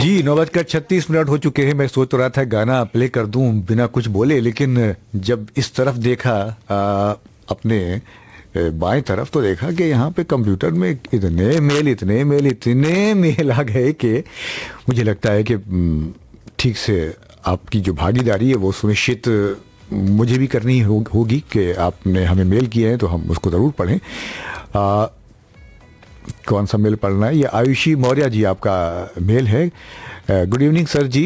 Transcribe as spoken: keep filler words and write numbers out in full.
जी, नौ बजकर छत्तीस मिनट हो चुके हैं। मैं सोच तो रहा था गाना प्ले कर दूं बिना कुछ बोले, लेकिन जब इस तरफ देखा आ, अपने ए, बाएं तरफ, तो देखा कि यहाँ पे कंप्यूटर में इतने मेल इतने मेल इतने मेल आ गए कि मुझे लगता है कि हम्म, ठीक से आपकी जो भागीदारी है वो सुनिश्चित मुझे भी करनी हो, होगी कि आपने हमें मेल किए हैं तो हम उसको ज़रूर पढ़ें। आ, कौन सा मेल पढ़ना है? ये आयुषी मौर्य जी आपका मेल है। गुड इवनिंग सर जी।